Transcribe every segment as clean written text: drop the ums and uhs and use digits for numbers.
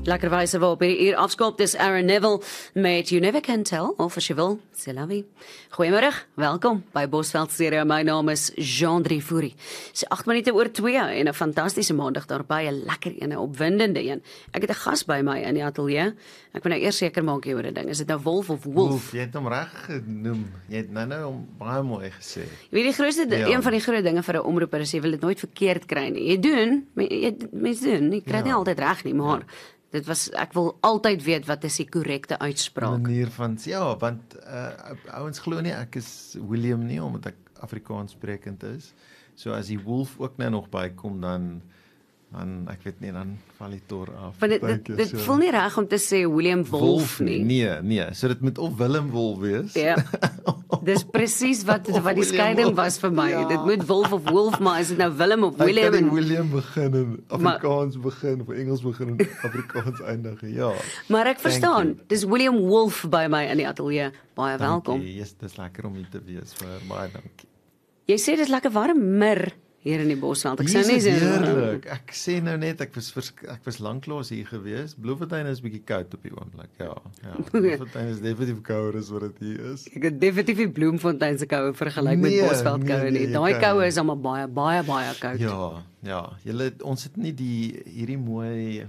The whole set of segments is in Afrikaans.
Lekker wyse waarop hierdie uur afskop, dis Aaron Neville met You Never Can Tell, of as jy wil, c'est la vie. Goeiemôre, welkom by Bosveld Stereo. My naam is Jean Drievoerie. Dis 8 minute oor 2 en 'n fantastiese maandag daarby, 'n lekker een, 'n opwindende een. Ek het 'n gas by my in die ateljee. Ek wil nou eers seker maak jy hoor 'n ding. Is dit nou Wolf of Wolf? Jy het hom reg genoem. Jy het nou hom baie mooi gesê. Jy weet die grootste een van die groot dinge vir 'n omroeper is jy wil dit nooit verkeerd kry nie. Jy doen, mense doen, jy kry dit nie altyd reg nie, maar dit was, ek wil altyd weet wat is die korrekte uitspraak. Manier van, ja, want ouens glo nie ek is William nie, omdat ek Afrikaans sprekend is. So as die Wolf ook nou nog bykom, dan ek weet nie, dan val die tor af. Want dit voel nie reg om te sê William Wolf nie. Nee, so dit moet of Willem Wolf wees. Ja. Dis presies wat die skeiding was vir my. Dit moet Wolf of Wolf, maar is dit nou Willem of William? Ek kan William begin en Afrikaans begin, of Engels begin en Afrikaans eindig, ja. Maar ek verstaan, dis William Wolf by my in die ateljee. Baie welkom. Yes, dis lekker om hier te wees, baie dankie. Jy sê dis lekker warmer hier in die Bosveld. Ek sê nie heerlik. Ek sê nou net, ek was lanklaas hier gewees. Bloemfontein is bietjie koud op die oomblik. Ja. Bloemfontein is definitief kouer as wat dit hier is. Ek het definitief die Bloemfontein se koue vergelyk met Bosveld koue nie. Daai koue is almal baie koud. Ja. Ons het nie hierdie mooi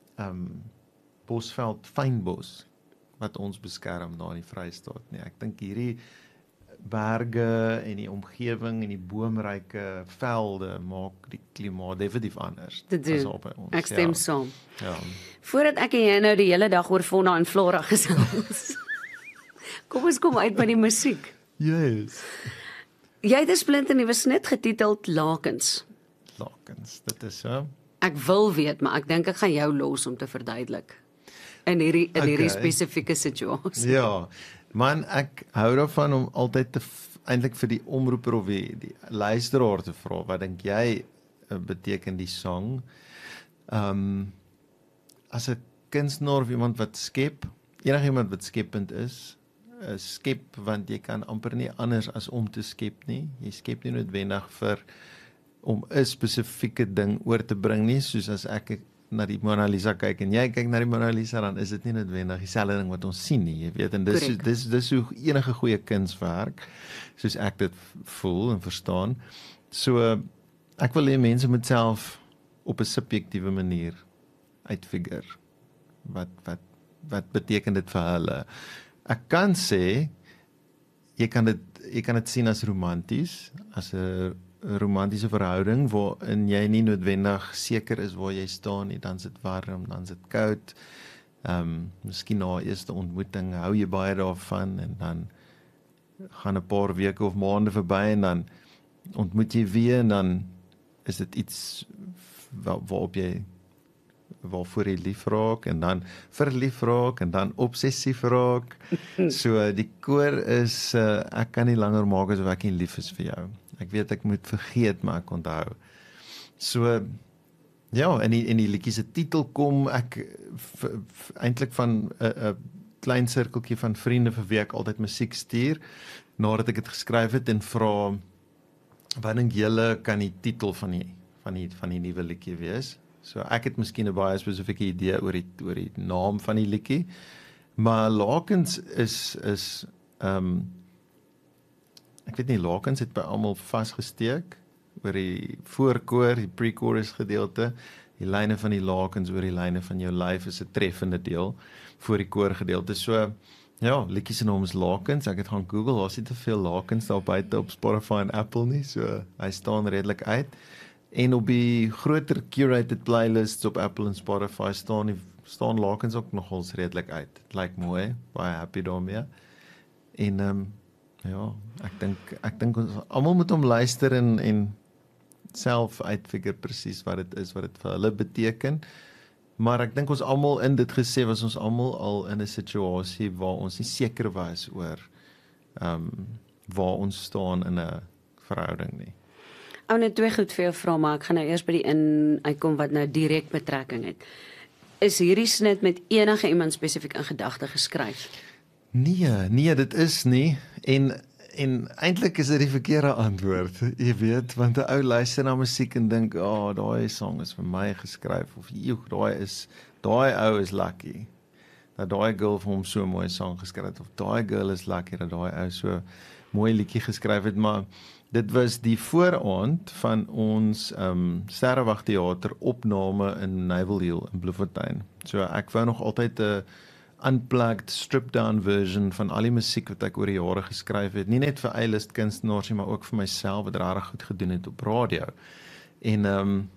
Bosveld fynbos wat ons beskerm na die Vrystaat nie. Ek dink hierdie berge en die omgewing en die boomryke velde maak die klimaat definitief anders. Dit doen. Ek stem saam. Ja. Voordat ek en jy nou die hele dag oor fauna en flora gesels. Kom ons kom uit by die musiek. Yes. Jy het 'n splinternuwe snit getiteld Lakens. Lakens, dit is so. Ek wil weet, maar ek dink ek gaan jou los om te verduidelik in hierdie spesifieke situasie. Ja. Man, ek hou daarvan om altyd eintlik vir die omroeper of die luisteraar te vra, wat dink jy beteken die sang? As 'n kunstenaar of iemand wat skep, enigiemand wat skepend is, skep want jy kan amper nie anders as om te skep nie. Jy skep nie noodwendig om 'n spesifieke ding oor te bring nie, soos as ek na die Mona Lisa kyk en jy kyk na die Mona Lisa, dan is dit nie noodwendig dieselfde ding wat ons sien nie, jy weet, en dis hoe enige goeie kunswerk, soos ek dit voel en verstaan. So, ek wil hê mense moet self op 'n subjektiewe manier uitfigure. Wat beteken dit vir hulle? Ek kan sê, jy kan dit sien as romanties, as 'n romantiese verhouding waarin jy nie noodwendig seker is waar jy staan nie, dan is dit warm, dan is dit koud. Miskien na eerste ontmoeting hou jy baie daarvan en dan gaan 'n paar weke of maande verby en dan ontmoet jy weer en dan is dit iets waarvoor jy lief raak en dan verlief raak en dan obsessief raak. So die koor is ek kan nie langer maak asof ek nie lief is vir jou. Ek weet ek moet vergeet, maar ek onthou. So ja, en die liedjie se titel kom ek eintlik van 'n klein sirkeltjie van vriende vir wie ek altyd musiek stuur, nadat ek dit geskryf het en vra, wat dink julle kan die titel van die nuwe liedjie wees? So ek het miskien 'n baie spesifieke idee oor die naam van die liedjie, maar Lakens is ek weet nie, Lakens het by almal vasgesteek oor die voorkoor, die pre-chorus gedeelte, die lyne van die lakens oor die lyne van jou lyf is 'n treffende deel voor die koor gedeelte. So ja, liedjie se naam is Lakens. Ek het gaan Google, daar's nie te veel Lakens daar buite op Spotify en Apple nie, so hy staan redelik uit. En op die groter curated playlists op Apple en Spotify staan Lakens ook nogals redelik uit. Dit lyk mooi, baie happy daarmee. En ja, ek dink ons almal moet hom luister en self uitfigure presies wat dit is, wat dit vir hulle beteken. Maar ek dink ons almal in dit gesê was ons almal al in 'n situasie waar ons nie seker was oor waar ons staan in 'n verhouding nie. Net twee goed vir jou vra, maar ek gaan nou eers by die uitkom wat nou direk betrekking het. Is hierdie snit met enige iemand spesifiek in gedagte geskryf? Nee, dit is nie. En En eintlik is dit die verkeerde antwoord, jy weet, want 'n ou luister na musiek en dink, daai song is vir my geskryf of daai ou is lucky. Dat daai girl vir hom so 'n mooi song geskryf het of daai girl is lucky dat daai ou so mooi liedjie geskryf het, maar dit was die vooraand van ons Sterrewagteater opname in Naval Hill in Bloemfontein. So ek wou nog altyd 'n unplugged, stripped-down version van al die musiek wat ek oor die jare geskryf het, nie net vir A-list kunstenaars nie, maar ook vir myself wat regtig goed gedoen het op radio. En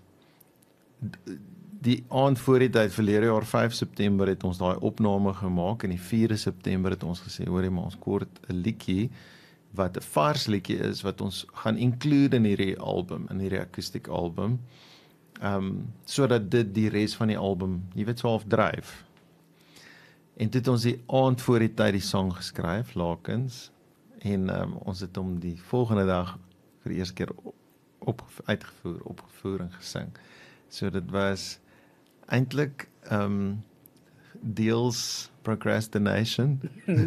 die aand voor die tyd, verlede jaar 5 September het ons daai opname gemaak en die 4 September het ons gesê, hoorie, maar ons kort 'n liedjie wat 'n vars liedjie is wat ons gaan include in hierdie album, in hierdie akoestiek album, sodat dit die res van die album, jy weet, so half dryf. En toe het ons die aand voor die tyd die song geskryf, Lakens, en ons het hom die volgende dag vir die eerste keer opgevoer en gesing. So dit was eintlik deels procrastination,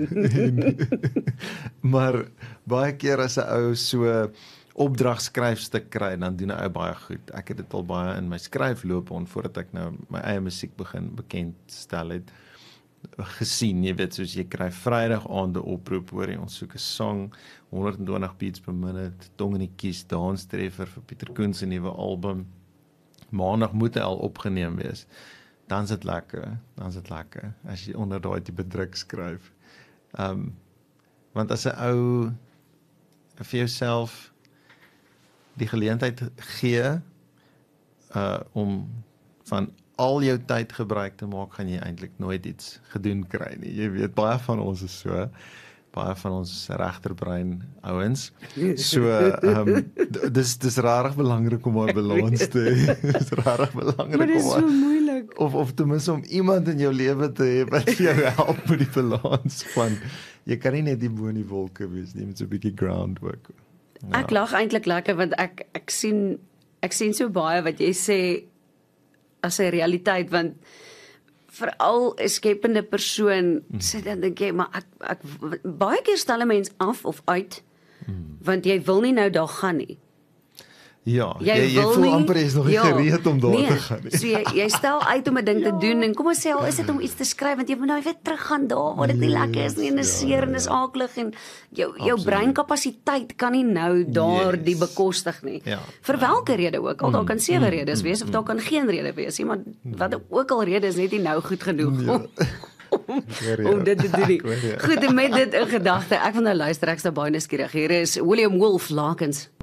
maar baie keer as 'n ou so opdragskryfstuk kry, dan doen 'n ou baie goed. Ek het dit al baie in my skryfloopbaan voordat ek nou my eie musiek begin bekend stel het, gesien, jy weet, soos jy kry Vrydag aande oproep, hoor jy, ons soek 'n song, 120 beats per minute, tong in die kies, danstreffer vir Pieter Koen se nuwe album. Maandag moet hy al opgeneem wees. Dan is dit lekker, as jy onder daai tipe druk skryf. Want as 'n ou vir jouself die geleentheid gee om van al jou tyd gebruik te maak, gaan jy eintlik nooit iets gedoen kry nie. Jy weet, baie van ons is so, baie van ons regterbrein ouens. So, dis rarig belangrik om 'n balans te hê. Dis rarig belangrik maar dis so moeilik. Of ten minste om iemand in jou lewe te hê wat vir jou help met die balans van, jy kan nie net die bo in die wolke wees nie, met so 'n bietjie groundwork. Ja. Ek lag eintlik lekker, want ek sien so baie wat jy sê as 'n realiteit, want veral 'n skepende persoon, sê dan dink jy, maar ek baie keer stel 'n mens af of uit, want jy wil nie nou daar gaan nie. Ja, jy voel amper jy is nog nie gereed om daar te gaan nie. So jy stel uit om 'n ding te doen, en kom ons sê al is dit om iets te skryf, want jy moet nou weer terug gaan daar waar dit nie lekker is nie, en is seer en is aaklig, en jou breinkapasiteit kan nie nou daar die bekostig nie. Vir watter rede ook, al daar kan 7 redes wees, of daar kan geen rede wees nie, maar wat ook al rede is net nie nou goed genoeg om dit te doen nie. Goed, en met dit in gedagte, ek wil nou luister, ek is nou baie nuuskierig. Hier is William Wolf, Lakens.